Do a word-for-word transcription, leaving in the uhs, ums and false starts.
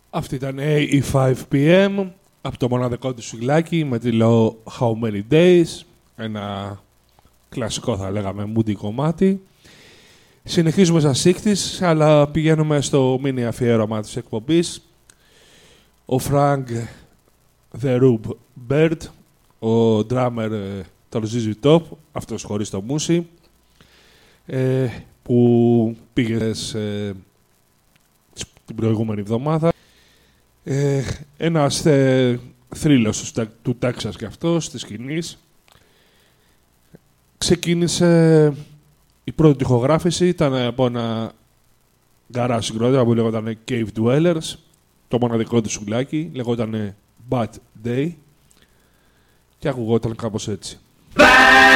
Αυτή ήταν η φάιβ πι εμ από το μοναδικό του σιγλάκι με τη Low How Many Days, ένα κλασικό θα λέγαμε moody κομμάτι. Συνεχίζουμε στα εξήντα, αλλά πηγαίνουμε στο μίνι αφιέρωμα της εκπομπής. Ο Frank The Rube Bird, ο drummer των ζι ζι Top, αυτός χωρίς το μουσι, ε, που πήγε σε, την προηγούμενη εβδομάδα. Ε, ένας ε, θρύλος του Τέξας και αυτός, της σκηνής. Ξεκίνησε η πρώτη τοιχογράφηση, ήταν από ένα γκαράζ συγκρότημα που λεγόταν Cave Dwellers, το μοναδικό του σουβλάκι, λεγόταν Bad Day και ακουγόταν κάπως έτσι. Bad